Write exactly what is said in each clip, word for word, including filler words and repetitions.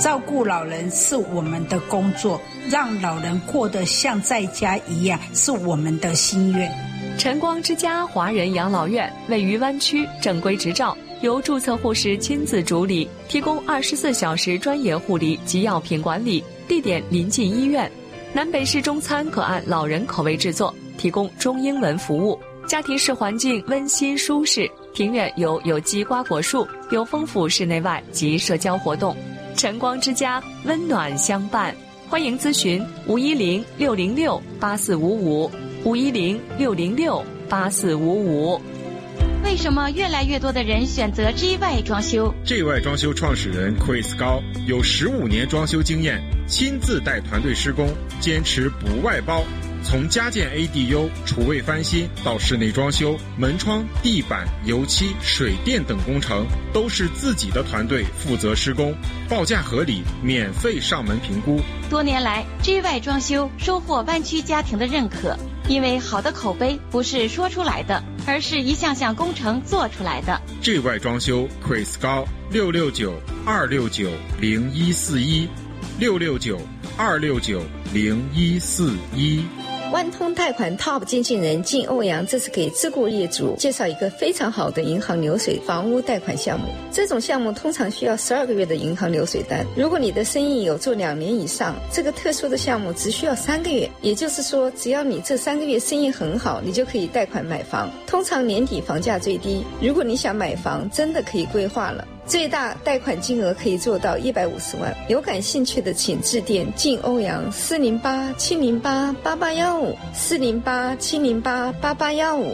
照顾老人是我们的工作，让老人过得像在家一样是我们的心愿。 晨光之家华人养老院位于湾区，正规执照，由注册护士亲自主理，提供二十四小时专业护理及药品管理，地点临近医院。南北式中餐可按老人口味制作，提供中英文服务。家庭式环境温馨舒适，庭院有有机瓜果树，有丰富室内外及社交活动。晨光之家，温暖相伴。欢迎咨询五一零六零六八四五五五一零六零六八四五五。 为什么越来越多的人选择 G Y 装修 ？G Y 装修创始人 Chris 高有十五年装修经验，亲自带团队施工，坚持不外包。从家建 A D U、厨卫翻新到室内装修、门窗、地板、油漆、水电等工程，都是自己的团队负责施工，报价合理，免费上门评估。 多年来 ，G Y 装修收获湾区家庭的认可，因为好的口碑不是说出来的，而是一项项工程做出来的。 G Y 装修 Chris 高六六九二六九零一四一六六九二六九零一四一。 万通贷款 Top 经纪人靳欧阳这次给自雇业主介绍一个非常好的银行流水房屋贷款项目。这种项目通常需要十二个月的银行流水单，如果你的生意有做两年以上，这个特殊的项目只需要三个月。也就是说，只要你这三个月生意很好，你就可以贷款买房。通常年底房价最低，如果你想买房，真的可以规划了。最大贷款金额可以做到一百五十万，有感兴趣的请致电靳欧阳四零八七零八八八幺五四零八七零八八八幺五。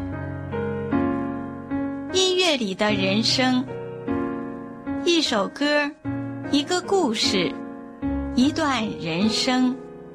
音乐里的人生，一首歌，一个故事，一段人生。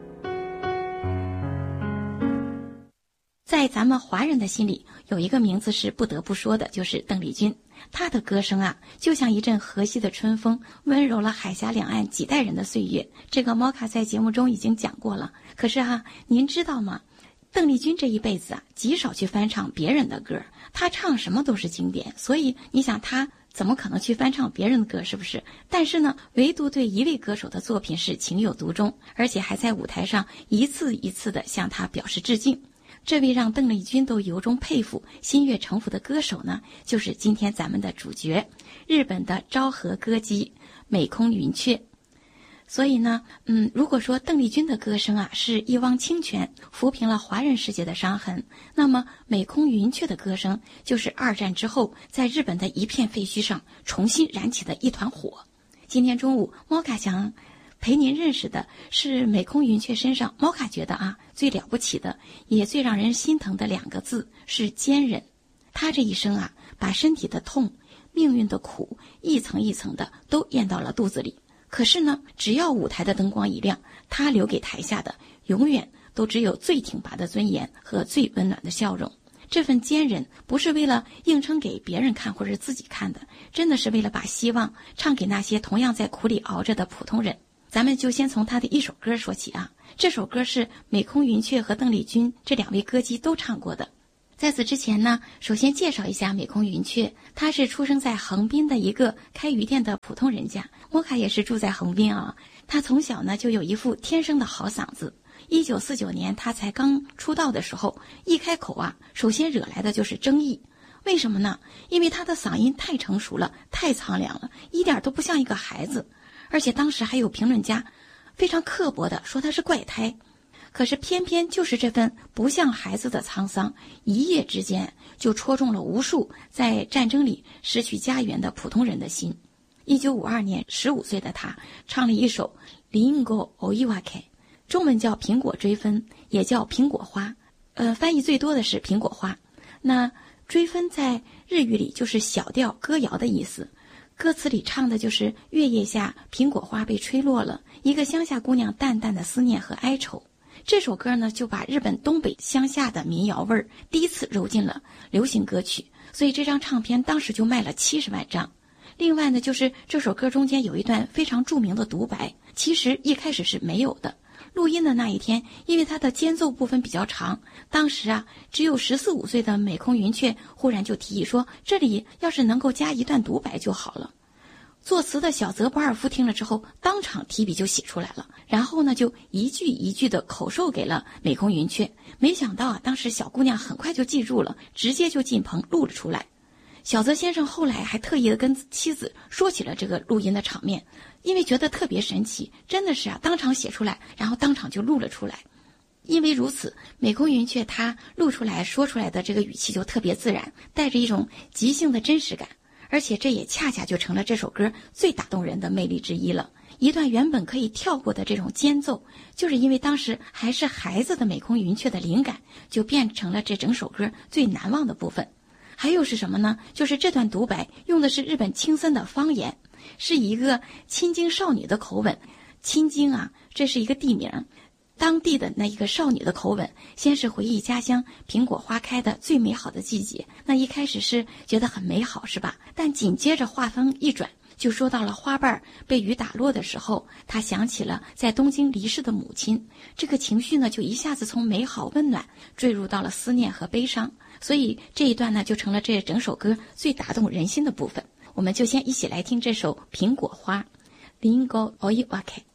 在咱们华人的心里，有一个名字是不得不说的，就是邓丽君。她的歌声啊，就像一阵和煦的春风，温柔了海峡两岸几代人的岁月。这个猫卡在节目中已经讲过了。可是哈、啊，您知道吗？邓丽君这一辈子啊，极少去翻唱别人的歌，她唱什么都是经典。所以你想，她怎么可能去翻唱别人的歌，是不是？但是呢，唯独对一位歌手的作品是情有独钟，而且还在舞台上一次一次地向他表示致敬。这位让邓丽君都由衷佩服、心悦诚服的歌手呢，就是今天咱们的主角，日本的昭和歌姬美空云雀。所以呢，嗯，如果说邓丽君的歌声啊是一汪清泉，抚平了华人世界的伤痕，那么美空云雀的歌声就是二战之后在日本的一片废墟上重新燃起的一团火。今天中午，猫卡想陪您认识的是美空云雀身上，猫卡觉得啊，最了不起的，也最让人心疼的两个字是坚韧。他这一生啊，把身体的痛、命运的苦，一层一层的都咽到了肚子里。可是呢，只要舞台的灯光一亮，他留给台下的永远都只有最挺拔的尊严和最温暖的笑容。这份坚韧不是为了硬撑给别人看或者自己看的，真的是为了把希望唱给那些同样在苦里熬着的普通人。咱们就先从他的一首歌说起啊，这首歌是美空云雀和邓丽君这两位歌姬都唱过的。在此之前呢，首先介绍一下美空云雀，她是出生在横滨的一个开鱼店的普通人家。摩卡也是住在横滨啊，她从小呢就有一副天生的好嗓子。一九四九年她才刚出道的时候，一开口啊，首先惹来的就是争议。为什么呢？因为她的嗓音太成熟了，太苍凉了，一点都不像一个孩子。而且当时还有评论家非常刻薄地说她是怪胎。可是偏偏就是这份不像孩子的沧桑，一夜之间就戳中了无数在战争里失去家园的普通人的心。一九五二年，十五岁的她唱了一首《Ringo Oiwake》，中文叫苹果追分，也叫苹果花，呃，翻译最多的是苹果花。那追分在日语里就是小调歌谣的意思。歌词里唱的就是月夜下苹果花被吹落了，一个乡下姑娘淡淡的思念和哀愁。这首歌呢，就把日本东北乡下的民谣味儿第一次揉进了流行歌曲，所以这张唱片当时就卖了七十万张。另外呢，就是这首歌中间有一段非常著名的独白，其实一开始是没有的。录音的那一天，因为它的间奏部分比较长，当时啊只有十四五岁的美空云雀忽然就提议说，这里要是能够加一段独白就好了。 作词的小泽博尔夫听了之后，当场提笔就写出来了，然后呢，就一句一句的口授给了美空云雀。没想到啊，当时小姑娘很快就记住了，直接就进棚录了出来。小泽先生后来还特意的跟妻子说起了这个录音的场面，因为觉得特别神奇，真的是啊，当场写出来，然后当场就录了出来。因为如此，美空云雀他录出来说出来的这个语气就特别自然，带着一种即兴的真实感，而且这也恰恰就成了这首歌最打动人的魅力之一了。一段原本可以跳过的这种间奏，就是因为当时还是孩子的美空云雀的灵感，就变成了这整首歌最难忘的部分。还有是什么呢？就是这段独白用的是日本青森的方言，是一个青津少女的口吻。青津啊，这是一个地名，当地的那一个少女的口吻，先是回忆家乡苹果花开的最美好的季节，那一开始是觉得很美好，是吧？但紧接着话锋一转，就说到了花瓣被雨打落的时候，她想起了在东京离世的母亲，这个情绪呢，就一下子从美好温暖坠入到了思念和悲伤，所以这一段呢，就成了这整首歌最打动人心的部分。我们就先一起来听这首《苹果花》。Ringo Oiwake。